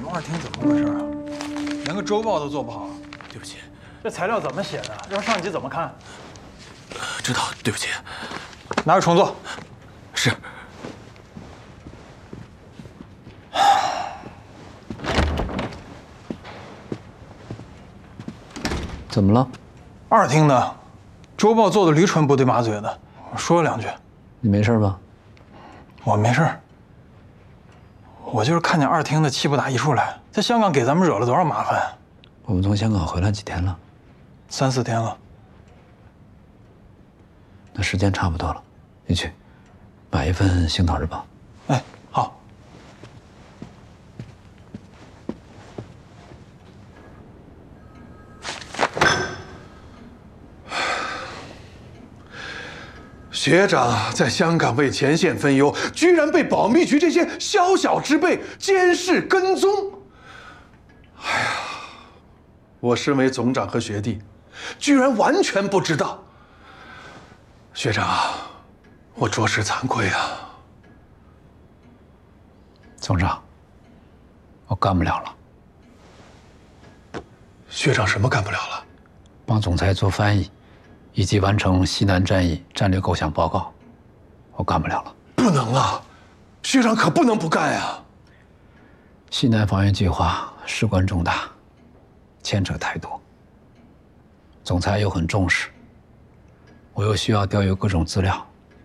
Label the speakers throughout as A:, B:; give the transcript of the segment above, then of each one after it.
A: 们二厅怎么回事啊？连个周报都做不好。
B: 对不起，
C: 这材料怎么写的？让上级怎么看？
B: 知道，对不起。
A: 拿着重做。
B: 是。
D: 怎么了？
A: 二厅的周报做的驴唇不对马嘴的，我说了2句。
D: 你没事吧？
A: 我没事。我就是看见二厅的气不打一处来，在香港给咱们惹了多少麻烦。
D: 我们从香港回来几天了
A: ？3、4天了。
D: 那时间差不多了，你去买一份《星岛日报》。
A: 哎，好。
E: 学长在香港为前线分忧，居然被保密局这些宵小之辈监视跟踪。哎呀，我身为总长和学弟，居然完全不知道。学长，我着实惭愧啊。
D: 总长，我干不了了。
E: 学长什么干不了了？
D: 帮总裁做翻译，以及完成西南战役战略构想报告，我干不了了。
E: 不能啊，学长可不能不干呀。
D: 西南防御计划事关重大，牵扯太多。总裁又很重视，我又需要调阅各种资料，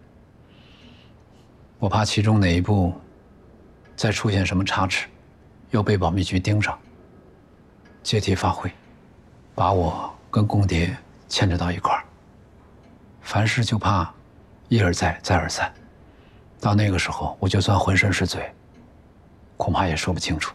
D: 我怕其中哪一步再出现什么差池，又被保密局盯上，借题发挥，把我跟公谍牵扯到一块儿。凡事就怕一而再，再而三，到那个时候，我就算浑身是罪，恐怕也说不清楚。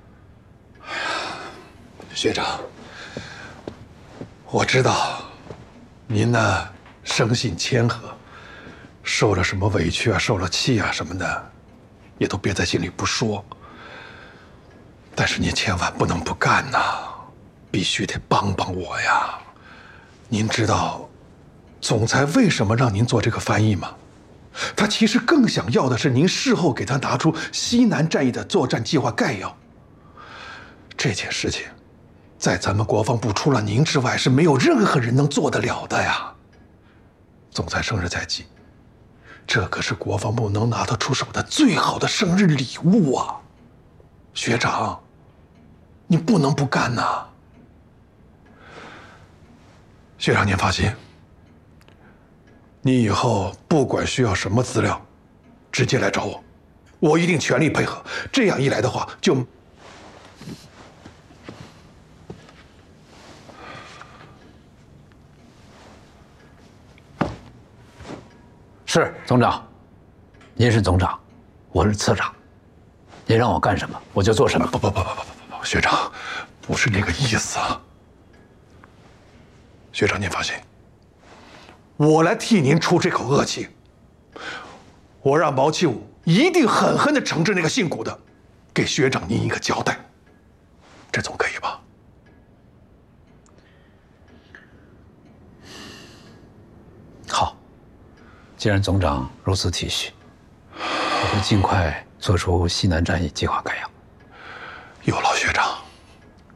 E: 学长，我知道您呢生性谦和，受了什么委屈啊，受了气啊什么的，也都憋在心里不说。但是您千万不能不干呐，必须得帮帮我呀！您知道总裁为什么让您做这个翻译吗？他其实更想要的是您事后给他拿出西南战役的作战计划概要。这件事情，在咱们国防部除了您之外，是没有任何人能做得了的呀。总裁生日在即，这可是国防部能拿得出手的最好的生日礼物啊！学长，你不能不干呐！学长，您放心，你以后不管需要什么资料，直接来找我，我一定全力配合。这样一来的话，
D: 是总长，您是总长，我是次长，您让我干什么我就做什么。
E: 不，学长，不是那个意思啊。学长，您放心，我来替您出这口恶气。我让毛启武一定狠狠地惩治那个姓谷的，给学长您一个交代，这总可以吧？
D: 好，既然总长如此体恤，我会尽快做出西南战役计划概要。